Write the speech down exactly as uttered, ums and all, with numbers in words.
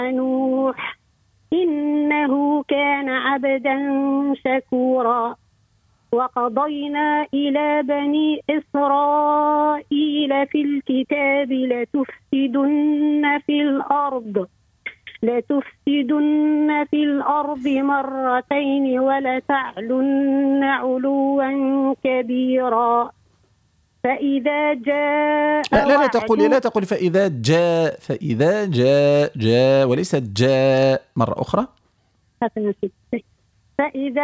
نوح إنه كان عبدا شكورا. وقضينا إلى بني إسرائيل في الكتاب لتفسدن في الأرض لتفسدن في الأرض مرتين ولتعلن علوا كبيرا. فإذا جاء لا لا لا تقولي لا تقولي فإذا جاء فإذا جاء جاء وليست جاء مرة أخرى. فإذا